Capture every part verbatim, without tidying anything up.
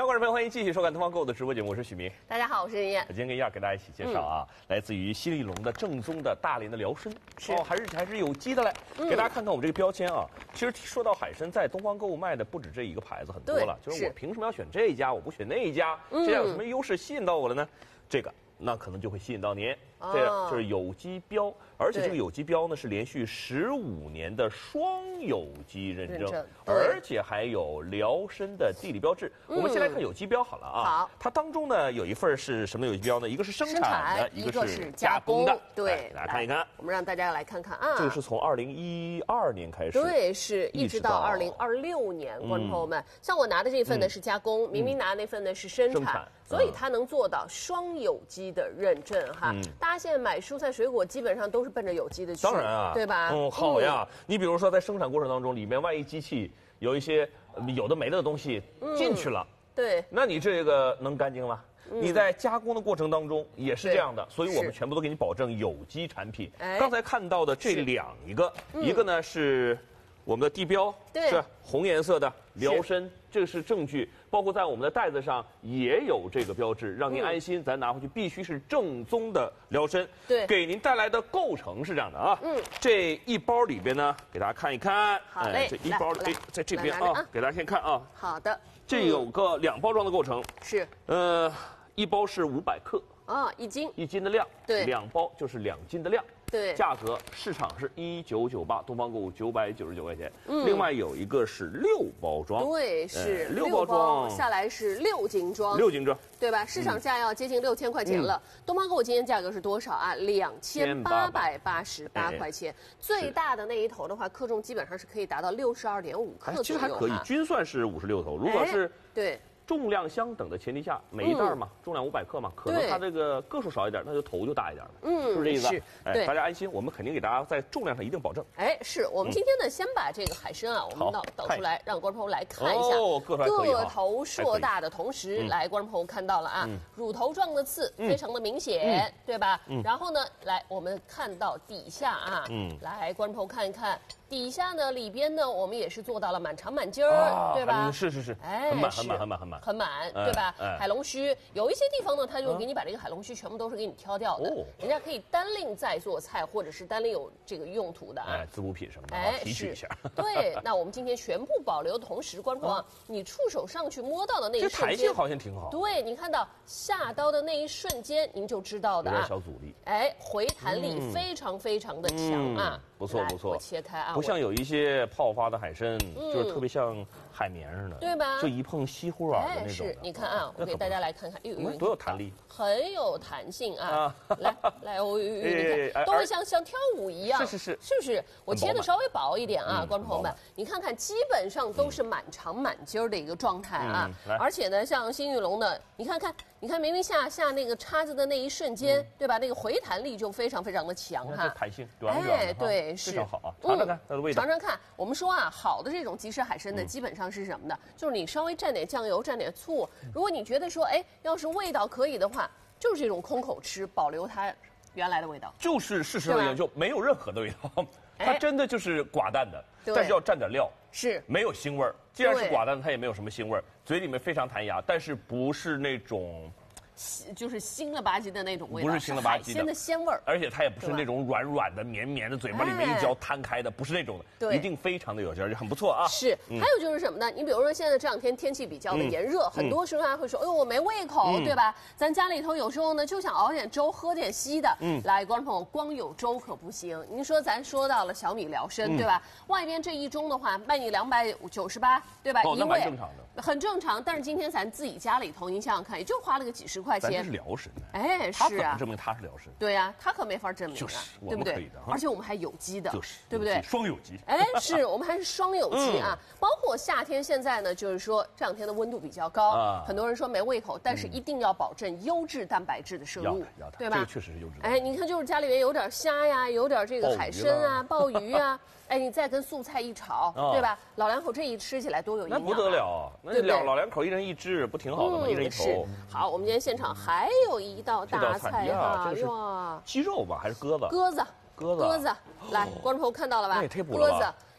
观众朋友，欢迎继续收看东方购物的直播节目，我是许明。 大家好，我是任燕。 今天跟燕儿给大家一起介绍啊，嗯、来自于新丽龙的正宗的大连的辽参， 是哦，还是还是有机的嘞。嗯、给大家看看我们这个标签啊，其实说到海参，在东方购物卖的不止这一个牌子，很多了。就是我凭什么要选这一家，我不选那一家？嗯、这家有什么优势吸引到我了呢？这个。那可能就会吸引到您，这个就是有机标，而且这个有机标呢是连续十五年的双有机认证，而且还有辽参的地理标志。我们先来看有机标好了啊， 好， 它当中呢有一份是什么有机标呢？一个是生产的，一个是加工的。 对， 来看一看， 我们让大家来看看啊， 这个是从二零一二年开始， 对，是一直到二零二六年，观众朋友们，像我拿的这份呢是加工，明明拿那份呢是生产，所以它能做到双有机的认证哈，嗯、大家现在买蔬菜水果基本上都是奔着有机的去， 当然啊， 对吧？ 嗯，好呀。嗯、你比如说在生产过程当中，里面万一机器有一些有的没的东西进去了， 嗯、对， 那你这个能干净吗？嗯、你在加工的过程当中也是这样的，所以我们全部都给你保证有机产品。刚才看到的这两一个，嗯、一个呢是我们的地标，是红颜色的辽参，这个是证据。包括在我们的袋子上也有这个标志，让您安心。嗯、咱拿回去必须是正宗的辽参。 对， 给您带来的构成是这样的啊。嗯，这一包里边呢，给大家看一看。 好嘞， 哎、这一包哎，在这边啊，给大家先看啊。 好的。 这有个两包装的构成。 是。 呃，一包是五百克。 啊，一斤。 一斤的量。 对。 两包就是两斤的量。 对， 价格市场是一九九八，东方购物九百九十九块钱。嗯，另外有一个是六包装， 对，是、 呃、六包装下来是六斤装， 六斤装， 对吧？市场价要接近六千块钱了。嗯、东方购物今天价格是多少啊？两千八百八十八块钱。哎、最大的那一头的话，克重基本上是可以达到六十二点五克左右、啊哎。 其实还可以，均算是五十六头。如果是、 哎、对。 重量相等的前提下，每一袋嘛，嗯、重量五百克嘛，可能它这个个数少一点，那就头就大一点了，嗯，是不是这意思？ 是， 哎，大家安心，我们肯定给大家在重量上一定保证。 哎，是我们今天呢，先把这个海参啊，我们倒倒出来，让观众朋友来看一下， 哦，个头硕大的同时，来，观众朋友看到了啊，乳头状的刺非常的明显，对吧？然后呢，来我们看到底下啊，嗯，来，观众朋友看一看。底下呢，里边呢，我们也是做到了满长满筋儿，啊、对吧？ 是是是，哎，很满很满很满很满很满，对吧？哎、海龙须有一些地方呢，他就给你把这个海龙须全部都是给你挑掉的，哦、人家可以单另再做菜，或者是单另有这个用途的啊， 哎，滋补品什么的，哎，提取一下。 对，那我们今天全部保留的同时，观众朋友，你触手上去摸到的那一瞬间， 这弹性好像挺好。 对，你看到下刀的那一瞬间，您就知道的啊， 有点小阻力， 哎，回弹力非常非常的强啊。 嗯不错不错， 我切开啊， 不像有一些泡发的海参，嗯、就是特别像海绵似的， 对吧？ 就一碰稀乎软的那种。 是，你看啊，我给大家来看看， 哟，多有弹力， 很有弹性啊！来来，我你看，都会像像跳舞一样， 是是是， 是不是？我切的稍微薄一点啊，观众朋友们，你看看，基本上都是满长满筋儿的一个状态啊。而且呢，像新玉龙的，你看看，你看明明下下那个叉子的那一瞬间，对吧？那个回弹力就非常非常的强哈， 弹性软软的， 哎，对。 非常好啊，尝尝看它的味道。 尝尝看，我们说啊，好的这种即食海参呢，基本上是什么呢？就是你稍微蘸点酱油，蘸点醋。如果你觉得说，哎，要是味道可以的话，就是这种空口吃，保留它原来的味道。 就是事实而言，就没有任何的味道，它真的就是寡淡的，但是要蘸点料， 是没有腥味儿。既然是寡淡的，它也没有什么腥味儿，嘴里面非常弹牙，但是不是那种。 就是腥了吧唧的那种味道， 不是腥了吧唧的， 海鲜的鲜味儿， 而且它也不是那种软软的、绵绵的，嘴巴里面一嚼摊开的，不是那种的， 对， 一定非常的有劲儿，很不错啊。 是，还有就是什么呢？你比如说现在这两天天气比较的炎热，很多时候大家会说，哎呦我没胃口，对吧？咱家里头有时候呢就想熬点粥，喝点稀的。嗯，来，观众朋友，光有粥可不行。您说咱说到了小米辽参，对吧？外边这一盅的话卖你两百九十八，对吧？ 哦，那蛮正常的， 很正常。但是今天咱自己家里头，您想想看，也就花了个几十块钱。 咱这是辽参。 哎，是啊， 证明它是辽参。 对呀、啊，它可没法证明啊， 就是对不对？ 可以的啊、 而且我们还有机的， 就是对不对？ 双有机。 哎，是我们还是双有机啊。嗯、包括夏天现在呢，就是说这两天的温度比较高，啊、很多人说没胃口，但是一定要保证优质蛋白质的摄入， 嗯、 对吧？ 这个确实是优质。 哎，你看，就是家里面有点虾呀，有点这个海参啊、鲍鱼啊。哎，你再跟素菜一炒，哦、对吧？老两口这一吃起来多有营养、啊， 那不得了，那两老两口一人一只，不挺好的吗？嗯、一人一头。 好，我们今天现场还有一道大菜哈， 这是鸡肉吧还是鸽子？ 鸽子， 鸽子， 鸽子。来，观众朋友看到了吧？ 那也忒补了吧？ 鸽子，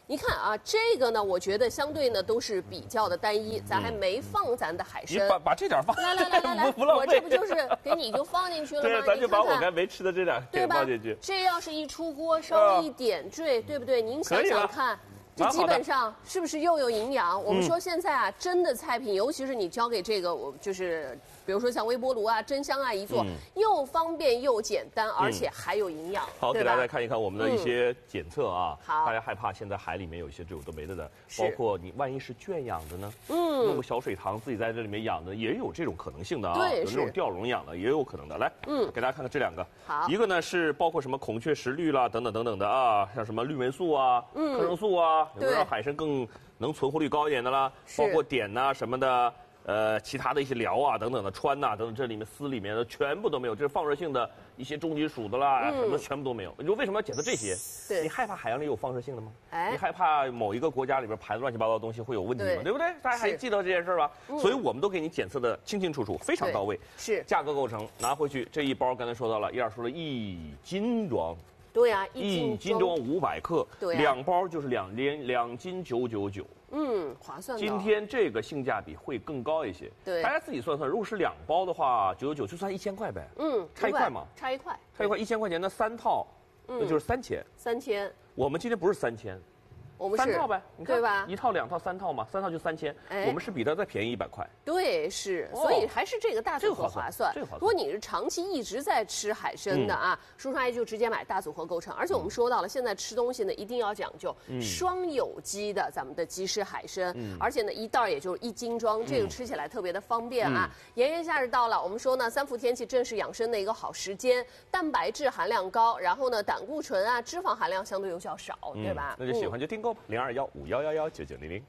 你看啊，这个呢，我觉得相对呢都是比较的单一，咱还没放咱的海参。 你把把这点放， 来来来来来，我这不就是给你就放进去了吗？ 对，咱就把我刚才没吃的这两给放进去。 这要是一出锅，稍微一点缀，对不对？您想想看。这基本上是不是又有营养？我们说现在啊，真的菜品，尤其是你交给这个，我就是，比如说像微波炉啊、蒸箱啊一做，又方便又简单，而且还有营养。 好，给大家看一看我们的一些检测啊。 好， 大家害怕现在海里面有一些这种都没的的，包括你万一是圈养的呢？嗯，弄个小水塘自己在这里面养的，也有这种可能性的啊。 对， 有那种吊笼养的也有可能的。来，嗯，给大家看看这两个。 好， 一个呢是包括什么孔雀石绿啦，等等等等的啊，像什么绿霉素啊、抗生素啊，有没有让海参更更能存活率高一点的啦，包括碘呐、啊、什么的，呃，其他的一些辽啊等等的氚呐、啊、等等，这里面丝里面的全部都没有，这是放射性的一些重金属的啦，嗯、什么全部都没有。你说为什么要检测这些？ 对， 你害怕海洋里有放射性的吗？ 哎， 你害怕某一个国家里边排的乱七八糟的东西会有问题吗？ 对, 对不对？大家还记得这件事吧？嗯、所以我们都给你检测的清清楚楚，非常到位。 是价格构成拿回去这一包，刚才说到了，叶儿说了一斤装。 对呀、啊， 一斤装五百克， 对、啊， 两包就是两连两斤九九九， 嗯，划算。 今天这个性价比会更高一些， 对， 大家自己算算，如果是两包的话，九九九就算一千块呗， 嗯， 差一块嘛， 差一块， 差一块一千块钱，那三套，那就是三千， 三千。 我们今天不是三千。 我们三套呗，你看对吧？ 一套、两套、三套嘛，三套就三千，哎、我们是比它再便宜一百块。 对，是，哦、所以还是这个大组合划算。 这个划算。 如果你是长期一直在吃海参的啊，叔叔阿姨就直接买大组合构成。而且我们说到了，现在吃东西呢一定要讲究双有机的咱们的鸡翅海参，嗯、而且呢一袋也就是一斤装，这个吃起来特别的方便啊。嗯、炎炎夏日到了，我们说呢三伏天气正是养生的一个好时间，蛋白质含量高，然后呢胆固醇啊脂肪含量相对有较少， 嗯、 对吧？ 那就喜欢就订购吧，零二幺五幺幺幺九九零零。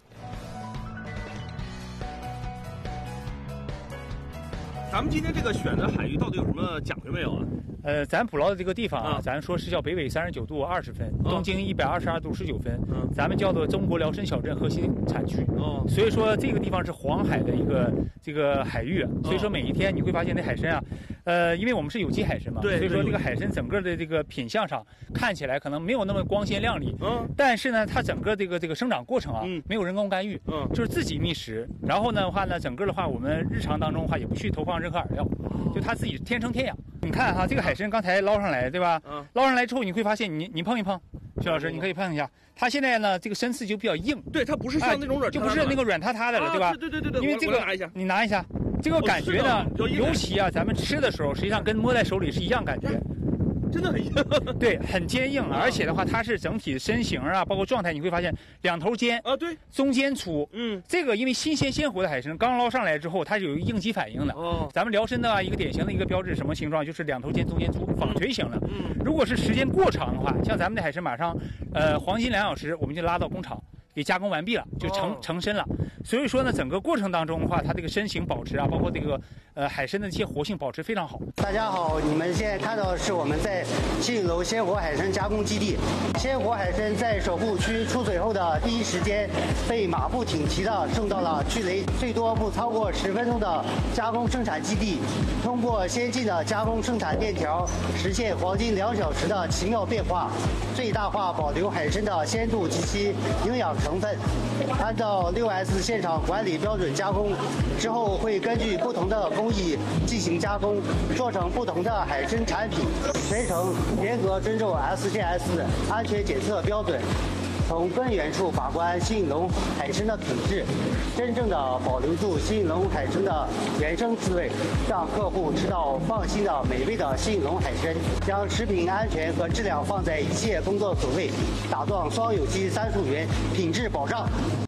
咱们今天这个选的海域到底有什么讲究没有啊？ 呃，咱捕捞的这个地方啊，啊咱说是叫北纬三十九度二十分，啊、东经一百二十二度十九分，嗯、啊，咱们叫做中国辽参小镇核心产区。哦、啊，所以说这个地方是黄海的一个这个海域，所以说每一天你会发现那海参啊，呃，因为我们是有机海参嘛，对，所以说这个海参整个的这个品相上看起来可能没有那么光鲜亮丽，嗯，但是呢，它整个这个这个生长过程啊，嗯，没有人工干预，嗯，就是自己觅食，然后呢的话呢，整个的话我们日常当中的话也不去投放任何饵料，就它自己天生天养。你看哈，这个海参刚才捞上来，对吧？嗯。捞上来之后，你会发现，你你碰一碰，徐老师，你可以碰一下。它现在呢，这个参刺就比较硬。 对，它不是像那种软、 哎，就不是那个软塌塌的了，对吧？ 对对对对。 因为这个， 拿一下， 你拿一下，这个感觉呢，尤其啊，咱们吃的时候，实际上跟摸在手里是一样感觉。 真的很硬， 对，很坚硬，而且的话，它是整体身形啊，包括状态，你会发现两头尖啊，对， 中间粗， 嗯， 这个因为新鲜鲜活的海参刚捞上来之后，它是有一个应激反应的。哦，咱们辽参的一个典型的一个标志什么形状？就是两头尖，中间粗，纺锤型的。嗯，如果是时间过长的话，像咱们的海参马上，呃，黄金两小时我们就拉到工厂。给加工完毕了，就成、哦、成参了。所以说呢，整个过程当中的话，它这个身形保持啊，包括这个呃海参的一些活性保持非常好。 大家好，你们现在看到的是我们在新影楼鲜活海参加工基地。鲜活海参在守护区出水后的第一时间，被马不停蹄的送到了距离最多不超过十分钟的加工生产基地，通过先进的加工生产链条，实现黄金两小时的奇妙变化，最大化保留海参的鲜度及其营养成分，按照 六 S 现场管理标准加工之后，会根据不同的工艺进行加工，做成不同的海参产品，全程严格遵守 S G S 安全检测标准，从根源处把关新影龙海参的品质，真正的保留住新影龙海参的原生滋味，让客户吃到放心的美味的新影龙海参，将食品安全和质量放在一切工作首位，打造双有机三溯源，品质保障。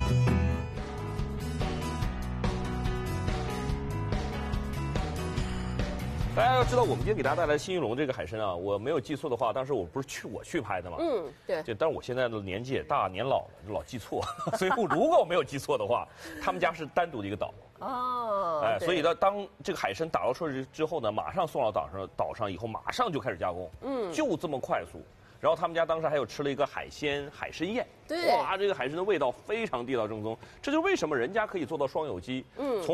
大家要知道，我们今天给大家带来新玉龙这个海参啊，我没有记错的话，当时我不是去我去拍的嘛， 嗯，对， 就但是我现在的年纪也大，年老了，就老记错，所以我如果我没有记错的话，他们家是单独的一个岛。 哦， 哎，所以呢，当这个海参打捞出来之后呢，马上送到岛上，岛上以后马上就开始加工，嗯，就这么快速。然后他们家当时还有吃了一个海鲜海参宴， 对， 哇，这个海参的味道非常地道正宗，这就是为什么人家可以做到双有机，嗯，从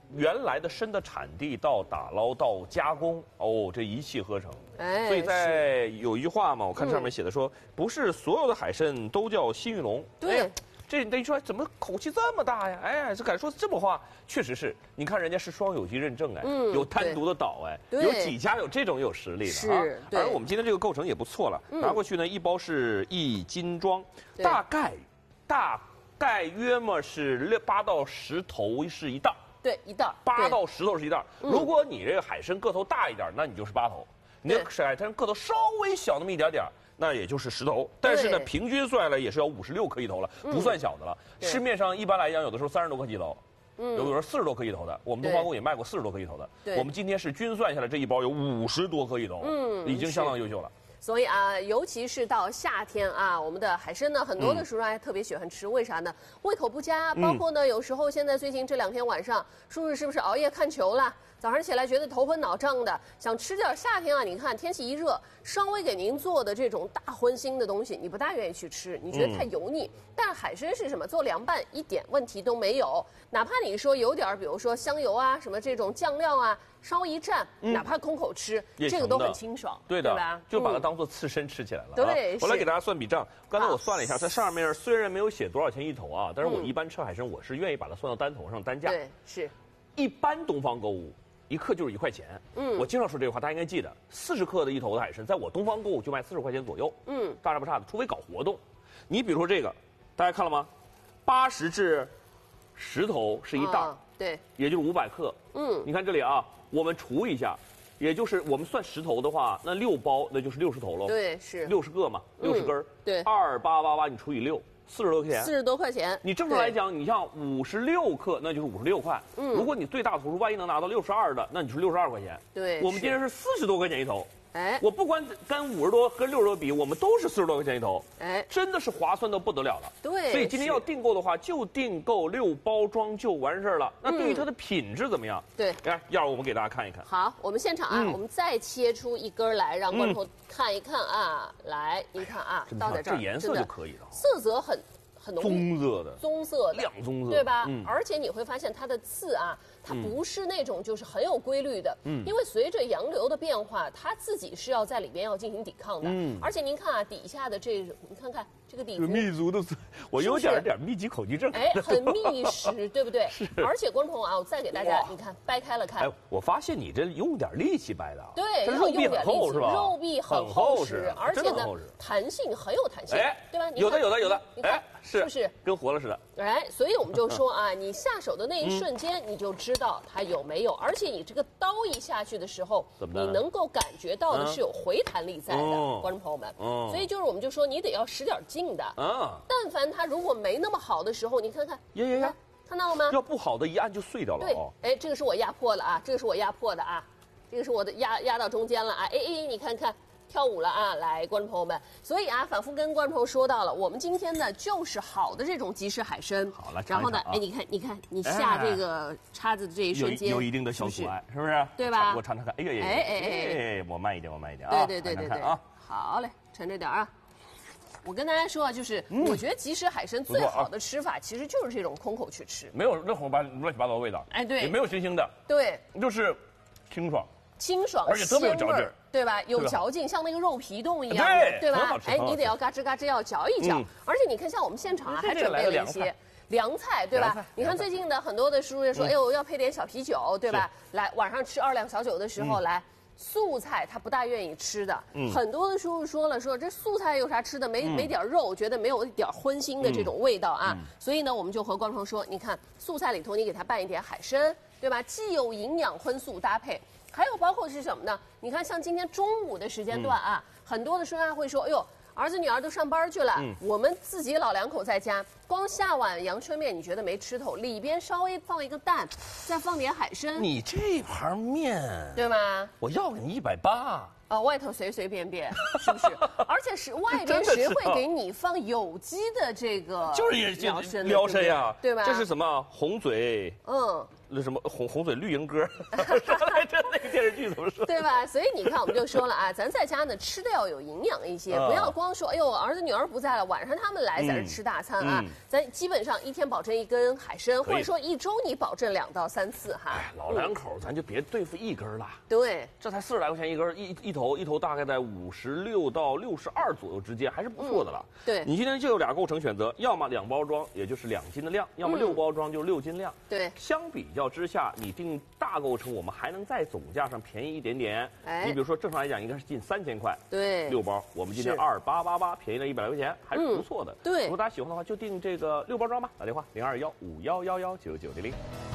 原来的参的产地到打捞到加工，哦，这一气呵成。哎，所以在有一句话嘛，我看上面写的说，嗯、不是所有的海参都叫新玉龙。 对。 哎这你说怎么口气这么大呀？哎，这敢说这么话，确实是。你看人家是双有机认证哎，嗯、有单独的岛哎，有几家有这种有实力的啊。 是， 而我们今天这个构成也不错了，嗯、拿过去呢，一包是一斤装，大概大概约么是六八到十头是一袋。 对，一袋。 八到十头是一袋。嗯、如果你这个海参个头大一点，那你就是八头；你这海参个头稍微小那么一点点。那也就是十头，但是呢，平均算来也是要五十六克一头了，不算小的了。嗯、市面上一般来讲，有的时候三十多克一头，嗯，有的时候四十多克一头的。我们东方宫也卖过四十多克一头的。我们今天是均算下来这一包有五十多克一头，嗯，已经相当优秀了。 所以啊，尤其是到夏天啊，我们的海参呢，很多的叔叔还特别喜欢吃，为啥呢？胃口不佳，包括呢，有时候现在最近这两天晚上，叔叔是不是熬夜看球了？早上起来觉得头昏脑胀的，想吃点夏天啊，你看天气一热，稍微给您做的这种大荤腥的东西，你不大愿意去吃，你觉得太油腻。嗯、但海参是什么？做凉拌一点问题都没有，哪怕你说有点，比如说香油啊，什么这种酱料啊。稍微一蘸，嗯、哪怕空口吃，这个都很清爽， 对的， 对吧？ 就把它当做刺身吃起来了。 嗯、对， 我来给大家算笔账。刚才我算了一下，在上面虽然没有写多少钱一头啊，但是我一般吃海参，我是愿意把它算到单头上单价。 对，是。 一般东方购物一克就是一块钱。嗯，我经常说这句话，大家应该记得。四十克的一头的海参，在我东方购物就卖四十块钱左右。嗯，大差不差的，除非搞活动。你比如说这个，大家看了吗？八十至十头是一袋、啊， 对， 也就是五百克。嗯，你看这里啊。我们除一下，也就是我们算十头的话，那六包那就是六十头喽。 对，是六十个嘛，六十根儿。 对， 二八八八你除以六，四十多块钱。 四十多块钱。 你正常来讲，你像五十六克，那就是五十六块。嗯。如果你最大头数万一能拿到六十二的，那你就是六十二块钱。 对。 我们今天是四十多块钱一头。 哎， 我不管跟五十多跟六十多比，我们都是四十多块钱一头，哎，真的是划算到不得了了。 对， 所以今天要订购的话，就订购六包装就完事儿了。那对于它的品质怎么样？ 对， 来，要我们给大家看一看。 好，我们现场啊，嗯、我们再切出一根来，让观众看一看啊。嗯、来，您看啊，倒在这儿， 这颜色就可以了， 色泽很。很浓棕色的， 棕色的， 亮棕色， 对吧？嗯。而且你会发现它的刺啊，它不是那种就是很有规律的，嗯。因为随着洋流的变化，它自己是要在里边要进行抵抗的，嗯。而且您看啊，底下的这，你看看这个底部， 密足的，我有点点密集恐惧症， 哎，很密实，对不对？ 是。 而且观众朋友啊，我再给大家，你看掰开了看，哎， 我发现你这用点力气掰的， 对， 这肉壁很厚是吧？ 肉壁很厚实，而且呢，弹性很有弹性，哎，对吧？ 有的有的有的， 哎。 是不是跟活了似的？ 哎，所以我们就说啊，你下手的那一瞬间，你就知道它有没有，而且你这个刀一下去的时候，你能够感觉到的是有回弹力在的，观众朋友们。所以就是我们就说你得要使点劲的。啊，但凡它如果没那么好的时候，你看看， 呀呀呀， 看到了吗？ 要不好的一按就碎掉了。 对，哎，这个是我压破的啊，这个是我压破的啊，这个是我的压压到中间了啊，哎哎，你看看。跳舞了啊！来，观众朋友们，所以啊，反复跟观众朋友说到了，我们今天呢就是好的这种即食海参。 好了， 然后呢，哎，你看，你看，你下这个叉子的这一瞬间， 有一定的小阻碍，是不是？ 对吧？ 我尝尝看，哎呀呀，哎哎哎，我慢一点，我慢一点啊！对对对对对啊！好嘞，沉着点啊！我跟大家说啊，就是我觉得即食海参最好的吃法，其实就是这种空口去吃， 没有任何乱乱七八糟的味道， 哎，对， 也没有腥腥的， 对， 就是清爽。 清爽， 而且特别有嚼劲， 对吧？有嚼劲，像那个肉皮冻一样的，对吧？哎，你得要嘎吱嘎吱要嚼一嚼。而且你看，像我们现场啊，还准备了一些凉菜，对吧？你看最近的很多的叔叔也说，哎呦，要配点小啤酒，对吧？来晚上吃二两小酒的时候，来素菜他不大愿意吃的。很多的叔叔说了，说这素菜有啥吃的？没没点肉，觉得没有一点荤腥的这种味道啊。所以呢，我们就和观众说，你看素菜里头你给他拌一点海参，对吧？既有营养荤素搭配。还有包括是什么呢？你看，像今天中午的时间段啊，嗯、很多的叔叔会说：“哎呦，儿子女儿都上班去了，嗯、我们自己老两口在家，光下碗阳春面，你觉得没吃头？里边稍微放一个蛋，再放点海参。 你这盘面， 对吗？ 我要你一百八。” 啊，外头随随便便，是不是？而且是外边谁会给你放有机的这个？ 就是也辽参辽参呀， 对吧？ 这是什么红嘴？嗯。那什么红红嘴绿鹦哥，说来着那个电视剧怎么说？ 对吧？所以你看，我们就说了啊，咱在家呢吃的要有营养一些，不要光说哎呦儿子女儿不在了，晚上他们来在这吃大餐啊。咱基本上一天保证一根海参，或者说一周你保证两到三次哈。 哎，老两口咱就别对付一根了。 对， 这才四十来块钱一根，一一头一头大概在五十六到六十二左右之间，还是不错的了。 对， 你今天就有俩构成选择，要么两包装，也就是两斤的量；要么六包装，就六斤量。 对， 相比较之下，你。订大构成，我们还能在总价上便宜一点点。哎，你比如说正常来讲应该是近三千块， 对， 六包，我们今天二八八八，便宜了一百来块钱，还是不错的。 对， 如果大家喜欢的话，就订这个六包装吧。打电话零二幺五幺幺幺九九零零。